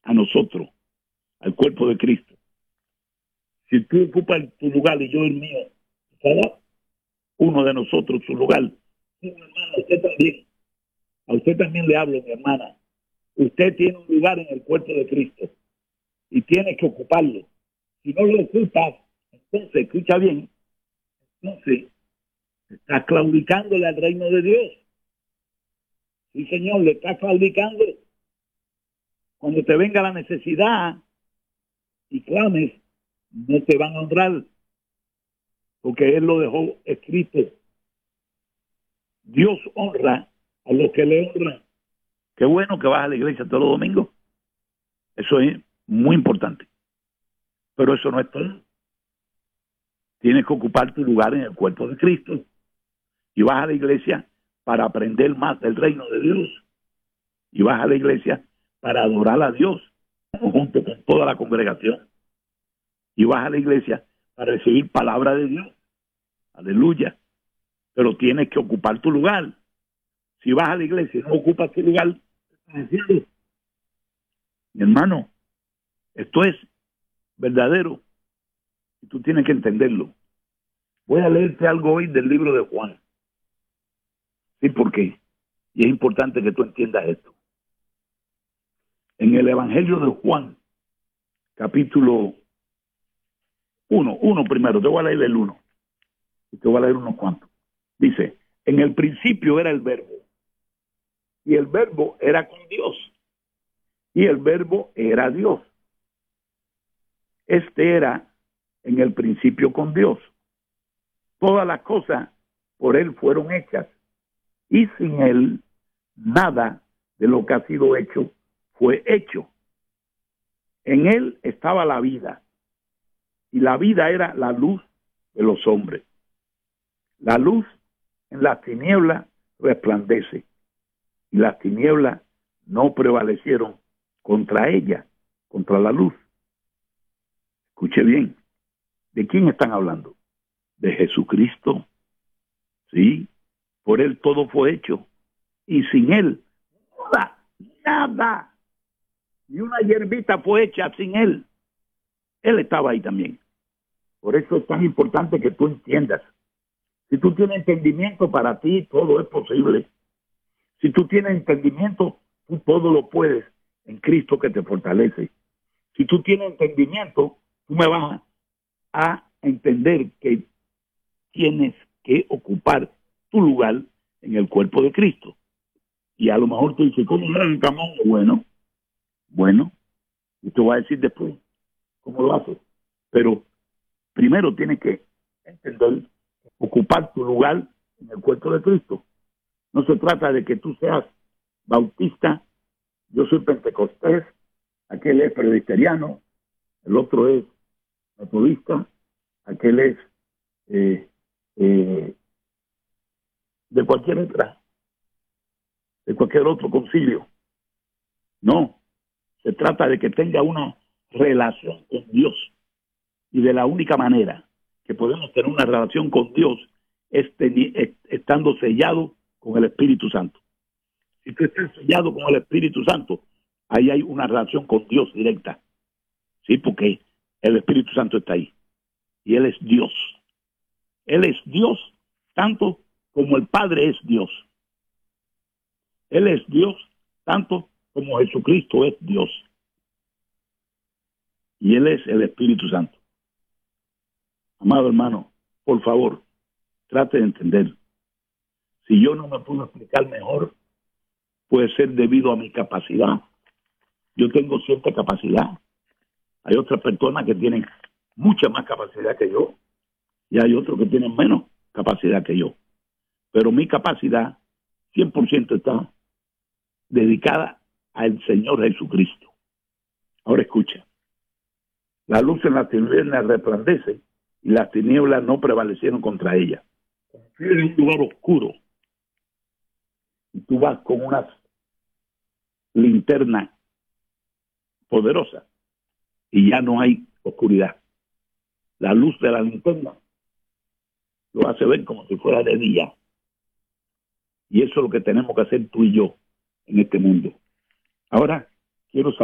a nosotros, al cuerpo de Cristo. Si tú ocupas tu lugar y yo el mío, cada uno de nosotros su lugar. Sí, mi hermana, a usted también le hablo, mi hermana. Usted tiene un lugar en el cuerpo de Cristo y tiene que ocuparlo. Si no lo ocupas, entonces, escucha bien, entonces estás claudicándole al reino de Dios. Sí, Señor, le estás claudicando. Cuando te venga la necesidad y clames, no te van a honrar, porque Él lo dejó escrito. Dios honra a los que le honran. Qué bueno que vas a la iglesia todos los domingos. Eso es muy importante. Pero eso no es todo. Tienes que ocupar tu lugar en el cuerpo de Cristo. Y vas a la iglesia para aprender más del reino de Dios. Y vas a la iglesia para adorar a Dios junto con toda la congregación. Y vas a la iglesia para recibir palabra de Dios. Aleluya. Pero tienes que ocupar tu lugar. Si vas a la iglesia y no ocupas tu lugar, ¿qué estás haciendo? Mi hermano, esto es verdadero y tú tienes que entenderlo. Voy a leerte algo hoy del libro de Juan. ¿Sí? ¿Por qué? Y es importante que tú entiendas esto. En el Evangelio de Juan, capítulo 1 primero, te voy a leer el 1 y te voy a leer unos cuantos. Dice, en el principio era el verbo, y el verbo era con Dios, y el verbo era Dios. Este era en el principio con Dios. Todas las cosas por Él fueron hechas, y sin Él nada de lo que ha sido hecho fue hecho. En Él estaba la vida, y la vida era la luz de los hombres. La luz en las tinieblas resplandece, y las tinieblas no prevalecieron contra ella, contra la luz. Escuche bien, ¿de quién están hablando? De Jesucristo. Sí, por Él todo fue hecho, y sin Él nada, ni una hierbita fue hecha sin Él. Él estaba ahí también. Por eso es tan importante que tú entiendas. Si tú tienes entendimiento, para ti todo es posible. Si tú tienes entendimiento, tú todo lo puedes en Cristo que te fortalece. Si tú tienes entendimiento, tú me vas a entender que tienes que ocupar tu lugar en el cuerpo de Cristo. Y a lo mejor tú dices, ¿cómo no, Camón? Bueno, y te voy a decir después cómo lo haces. Pero primero tienes que entender, ocupar tu lugar en el cuerpo de Cristo. No se trata de que tú seas bautista, yo soy pentecostés, aquel es presbiteriano, el otro es metodista, aquel es de cualquier otro concilio. No, se trata de que tenga una relación con Dios. Y de la única manera que podemos tener una relación con Dios es estando sellado con el Espíritu Santo. Si tú estás sellado con el Espíritu Santo, ahí hay una relación con Dios directa. Sí, porque el Espíritu Santo está ahí. Y Él es Dios. Él es Dios tanto como el Padre es Dios. Él es Dios tanto como Jesucristo es Dios. Y Él es el Espíritu Santo. Amado hermano, por favor, trate de entender. Si yo no me puedo explicar mejor, puede ser debido a mi capacidad. Yo tengo cierta capacidad. Hay otras personas que tienen mucha más capacidad que yo, y hay otros que tienen menos capacidad que yo. Pero mi capacidad 100% está dedicada al Señor Jesucristo. Ahora escucha. La luz en las tinieblas resplandece, y las tinieblas no prevalecieron contra ella. Si eres un lugar oscuro y tú vas con unas linternas poderosas y ya no hay oscuridad, la luz de la linterna lo hace ver como si fuera de día. Y eso es lo que tenemos que hacer tú y yo en este mundo. Ahora quiero saber